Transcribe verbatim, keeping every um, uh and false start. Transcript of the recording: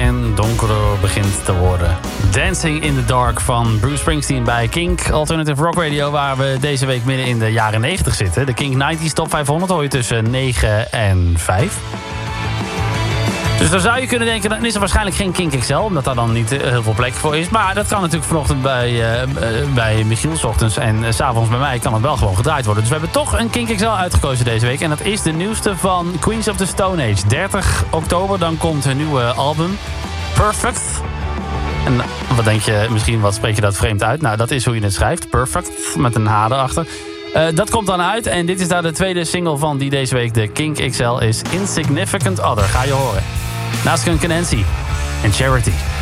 en donkerder begint te worden. Dancing in the Dark van Bruce Springsteen bij Kink Alternative Rock Radio, waar we deze week midden in de jaren negentig zitten. De Kink negentig Top vijfhonderd hoor je tussen negen en vijf. Dus dan zou je kunnen denken, dan is er waarschijnlijk geen Kink X L, omdat daar dan niet heel veel plek voor is. Maar dat kan natuurlijk vanochtend bij, uh, bij Michiel 's ochtends en uh, 's avonds bij mij kan het wel gewoon gedraaid worden. Dus we hebben toch een Kink X L uitgekozen deze week. En dat is de nieuwste van Queens of the Stone Age. dertig oktober, dan komt hun nieuwe album, Perfect. En wat denk je, misschien wat spreek je dat vreemd uit? Nou, dat is hoe je het schrijft, Perfect, met een H erachter. Uh, dat komt dan uit en dit is daar de tweede single van die deze week de Kink X L is. Insignificant Other, ga je horen. Naast Nancy en Charity.